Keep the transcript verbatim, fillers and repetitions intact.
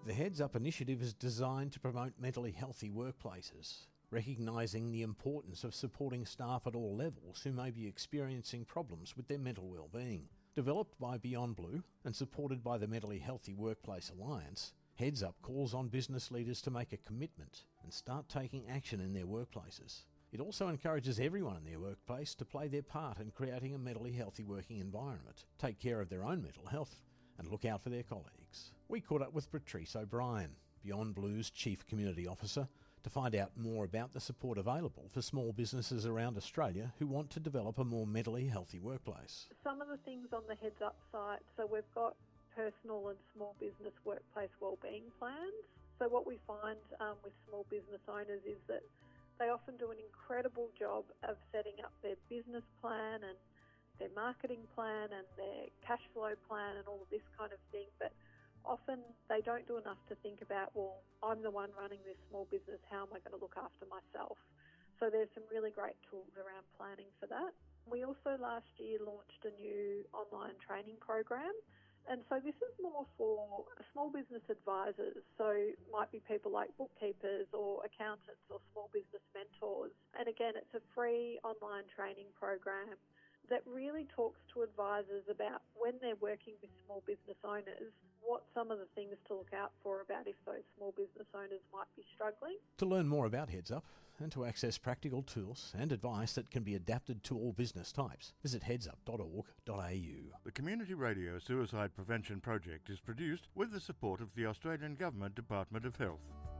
The Heads Up initiative is designed to promote mentally healthy workplaces, recognising the importance of supporting staff at all levels who may be experiencing problems with their mental well-being. Developed by Beyond Blue and supported by the Mentally Healthy Workplace Alliance, Heads Up calls on business leaders to make a commitment and start taking action in their workplaces. It also encourages everyone in their workplace to play their part in creating a mentally healthy working environment, take care of their own mental health, and look out for their colleagues. We caught up with Patrice O'Brien, Beyond Blue's Chief Community Officer, to find out more about the support available for small businesses around Australia who want to develop a more mentally healthy workplace. Some of the things on the Heads Up site, so we've got personal and small business workplace wellbeing plans. So what we find um, with small business owners is that they often do an incredible job of setting up their business plan and their marketing plan and their cash flow plan and all of this kind of thing, but often they don't do enough to think about, well, I'm the one running this small business, how am I going to look after myself? So there's some really great tools around planning for that. We also last year launched a new online training program, and so this is more for small business advisors, so it might be people like bookkeepers or accountants or small business mentors. And again, it's a free online training program that really talks to advisors about when they're working with small business owners, what some of the things to look out for about if those small business owners might be struggling. To learn more about Heads Up and to access practical tools and advice that can be adapted to all business types, visit heads up dot org dot a u. The Community Radio Suicide Prevention Project is produced with the support of the Australian Government Department of Health.